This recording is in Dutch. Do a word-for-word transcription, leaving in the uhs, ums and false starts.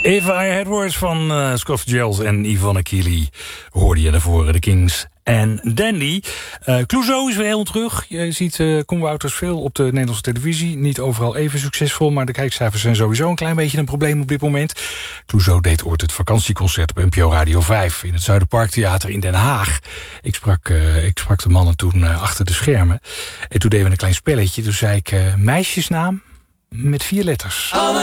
If I Had Words van uh, Scott Fitzgerald en Yvonne Keely hoorde je daarvoor, de Kings en Dandy. Uh, Clouseau is weer helemaal terug. Je ziet uh, Koen Wouters veel op de Nederlandse televisie. Niet overal even succesvol, maar de kijkcijfers zijn sowieso een klein beetje een probleem op dit moment. Clouseau deed ooit het vakantieconcert op N P O Radio vijf in het Zuiderparktheater in Den Haag. Ik sprak, uh, ik sprak de mannen toen uh, achter de schermen. En toen deden we een klein spelletje. Toen zei ik uh, meisjesnaam met vier letters. Alle